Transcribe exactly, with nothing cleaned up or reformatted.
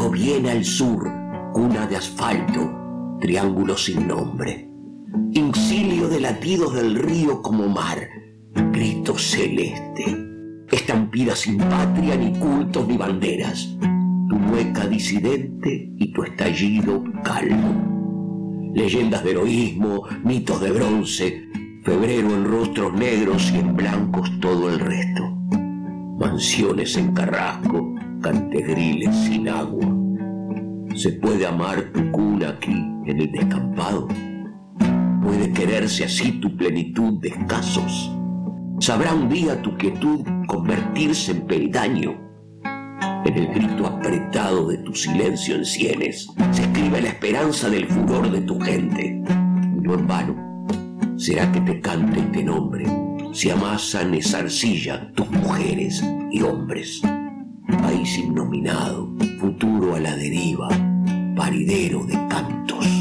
Quito viene al sur, cuna de asfalto, triángulo sin nombre. Incilio de latidos del río como mar, grito celeste. Estampida sin patria, ni cultos, ni banderas. Tu mueca disidente y tu estallido calmo. Leyendas de heroísmo, mitos de bronce, febrero en rostros negros y en blancos todo el resto. Mansiones en Carrasco, cantegriles sin agua. ¿Se puede amar tu cuna aquí en el descampado? ¿Puede quererse así tu plenitud de escasos? ¿Sabrá un día tu quietud convertirse en peldaño? En el grito apretado de tu silencio en sienes se escribe la esperanza del furor de tu gente. Y no en vano, será que te cante y te nombre, si amasan esa arcilla tus mujeres y hombres. País innominado, futuro a la deriva, paridero de cantos.